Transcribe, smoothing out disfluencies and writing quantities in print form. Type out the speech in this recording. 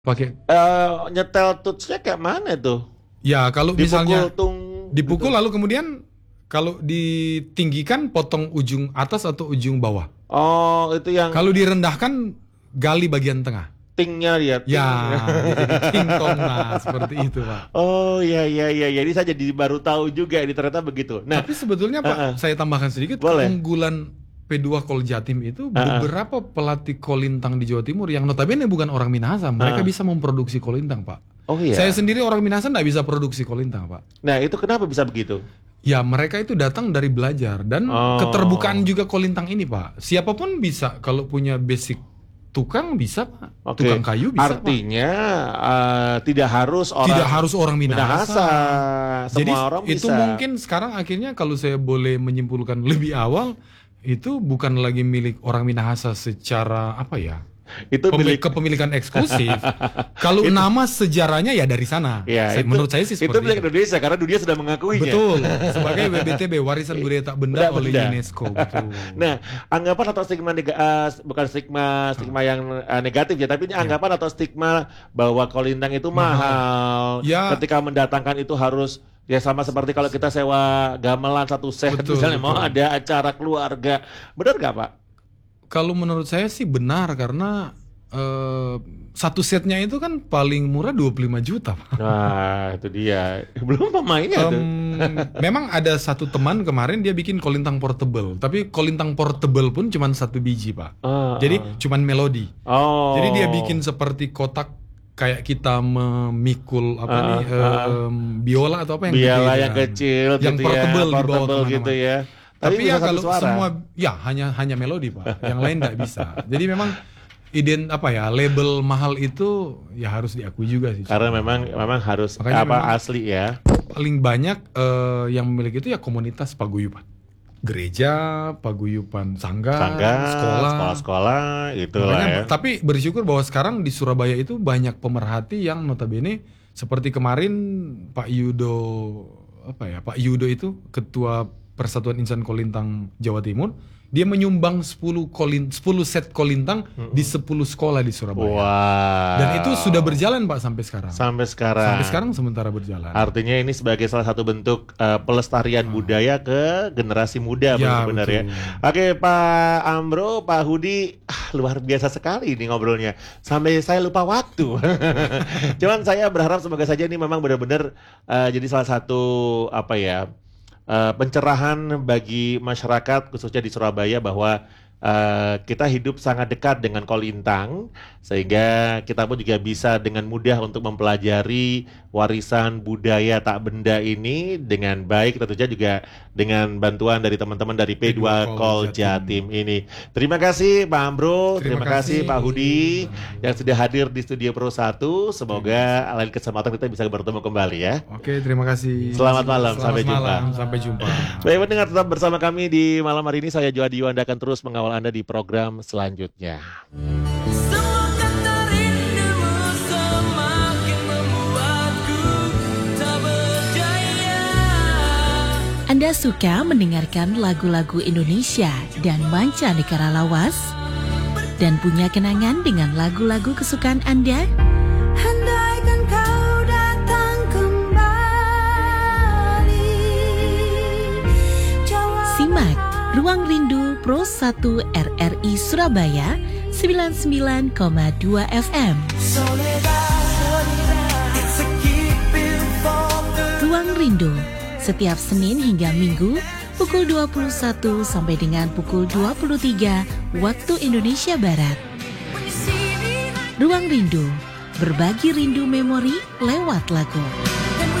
Pakai Nyetel tutsnya kayak mana tuh? ya kalau misalnya Dipukul dipukul lalu kemudian kalau ditinggikan potong ujung atas atau ujung bawah. Oh, itu yang Kalau direndahkan gali bagian tengah. tingnya dia. Ting. Ya, dia jadi tingtong seperti itu, Pak. Oh iya. Jadi saya jadi baru tahu juga ini ternyata begitu. Nah, Tapi sebetulnya Pak, saya tambahkan sedikit, Boleh. keunggulan P2 Kol Jatim itu beberapa pelatih kolintang di Jawa Timur yang notabene bukan orang Minahasa, mereka bisa memproduksi kolintang, Pak. oh iya. Saya sendiri orang Minahasa nggak bisa produksi kolintang, Pak. Nah, itu kenapa bisa begitu? Ya mereka itu datang dari belajar dan keterbukaan juga kolintang ini, Pak. Siapapun bisa kalau punya basic tukang bisa, Pak. Oke. Tukang kayu bisa, Artinya tidak harus Pak. Tidak harus orang Minahasa. Semua Jadi orang itu bisa. mungkin sekarang akhirnya kalau saya boleh menyimpulkan lebih awal, itu bukan lagi milik orang Minahasa secara apa ya? Itu milik Kepemilikan eksklusif. Kalau nama sejarahnya ya dari sana. ya, Menurut saya sih itu seperti milik Indonesia karena dunia sudah mengakuinya. Betul. Sebagai WBTB, warisan budaya tak benda oleh UNESCO. Betul. Nah, anggapan atau stigma bukan stigma yang negatif ya, tapi ini anggapan atau stigma bahwa kolintang itu mahal. Ya. Ketika mendatangkan itu harus ya sama seperti kalau kita sewa gamelan satu set misalnya mau ada acara keluarga. Benar nggak, Pak? Kalau menurut saya sih benar karena satu setnya itu kan paling murah 25 juta. Nah, itu dia. Belum pemainnya tuh. Memang ada satu teman kemarin dia bikin kolintang portable, tapi kolintang portable pun cuma satu biji, Pak. Jadi cuma melodi. Jadi dia bikin seperti kotak kayak kita memikul biola atau apa yang biola gede, yang kecil yang gitu portable, ya, portable gitu ya. Tapi ya kalau suara. semua ya hanya melodi, Pak. Yang lain nggak bisa. Jadi memang label mahal itu ya harus diakui juga sih. Karena memang harus Makanya memang asli ya. Paling banyak yang memiliki itu ya komunitas paguyuban. Gereja, paguyuban sangga, sekolah itu lah ya. Tapi bersyukur bahwa sekarang di Surabaya itu banyak pemerhati yang notabene seperti kemarin Pak Yudo itu ketua Persatuan Insan Kolintang Jawa Timur, dia menyumbang 10 set kolintang di 10 sekolah di Surabaya. Wow. Dan itu sudah berjalan, Pak, sampai sekarang. Sampai sekarang Sementara berjalan. Artinya ini sebagai salah satu bentuk pelestarian budaya ke generasi muda benar ya. Oke, Pak Ambro, Pak Hudi, luar biasa sekali ini ngobrolnya. Sampai saya lupa waktu. Cuman saya berharap semoga saja ini memang benar-benar jadi salah satu pencerahan bagi masyarakat khususnya di Surabaya bahwa kita hidup sangat dekat dengan kolintang sehingga kita pun juga bisa dengan mudah untuk mempelajari warisan budaya tak benda ini dengan baik, tentunya juga dengan bantuan dari teman-teman dari P2 Kol Jatim ini. Terima kasih Pak Ambro, terima kasih Pak Hudi yang sudah hadir di Studio Pro 1. Semoga lain kesempatan kita bisa bertemu kembali ya. Oke, terima kasih. Selamat malam, sampai jumpa. Sampai jumpa. Baik pendengar, tetap bersama kami di malam hari ini. Saya Joadi Yuanda akan terus mengawal Anda di program selanjutnya. Anda suka mendengarkan lagu-lagu Indonesia dan mancanegara lawas? Dan punya kenangan dengan lagu-lagu kesukaan Anda? Andaikan kau datang kembali. Simak Ruang Rindu Pro 1 RRI Surabaya 99,2 FM. Ruang Rindu setiap Senin hingga Minggu pukul 21 sampai dengan pukul 23 waktu Indonesia Barat. Ruang Rindu, berbagi rindu memori lewat lagu.